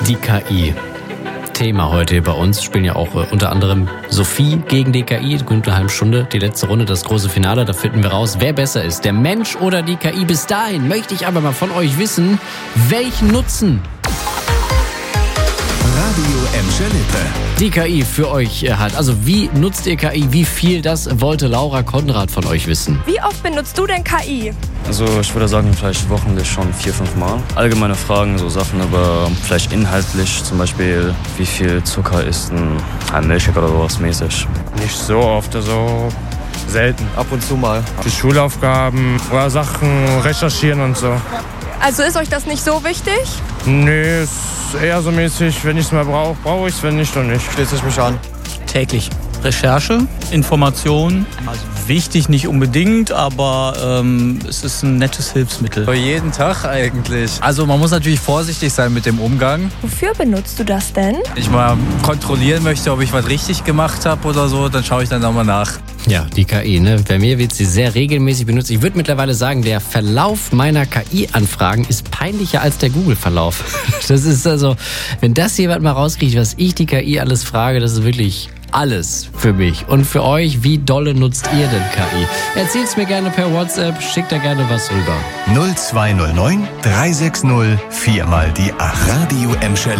Die KI. Thema heute bei uns. Spielen ja auch unter anderem Sophie gegen die KI. Gute halbe Stunde, die letzte Runde, das große Finale. Da finden wir raus, wer besser ist, der Mensch oder die KI. Bis dahin möchte ich aber mal von euch wissen, welchen Nutzen Radio Emscher-Lippe. die KI für euch hat. Also wie nutzt ihr KI? Wie viel? Das wollte Laura Konrad von euch wissen. Wie oft benutzt du denn KI? Also ich würde sagen, vielleicht wöchentlich schon 4-5 Mal. Allgemeine Fragen, so Sachen, aber vielleicht inhaltlich, zum Beispiel, wie viel Zucker ist ein Milchshake oder sowas mäßig. Nicht so oft, also selten. Ab und zu mal. Die Schulaufgaben oder Sachen recherchieren und so. Also ist euch das nicht so wichtig? Nee, ist eher so mäßig, wenn ich es mal brauche, brauche ich es, wenn nicht, dann nicht. Schließe ich mich an. Täglich. Recherche, Information, also wichtig nicht unbedingt, aber es ist ein nettes Hilfsmittel. Jeden Tag eigentlich. Also man muss natürlich vorsichtig sein mit dem Umgang. Wofür benutzt du das denn? Wenn ich mal kontrollieren möchte, ob ich was richtig gemacht habe oder so, dann schaue ich dann nochmal nach. Ja, die KI, ne? Bei mir wird sie sehr regelmäßig benutzt. Ich würde mittlerweile sagen, der Verlauf meiner KI-Anfragen ist peinlicher als der Google-Verlauf. Das ist also, wenn das jemand mal rauskriegt, was ich die KI alles frage, das ist wirklich alles für mich. Und für euch, wie dolle nutzt ihr denn KI? Erzählt's mir gerne per WhatsApp, schickt da gerne was rüber. 0209 360 4 mal die 8. Radio Emscher-Lippe.